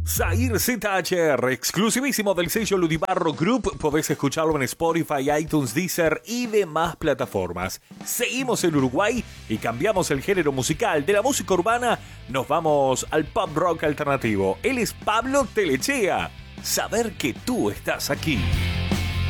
Zair ZHR, exclusivísimo del sello Ludibarro Group. Podés escucharlo en Spotify, iTunes, Deezer y demás plataformas. Seguimos en Uruguay y cambiamos el género musical. De la música urbana nos vamos al pop rock alternativo. Él es Pablo Telechea. Saber que tú estás aquí.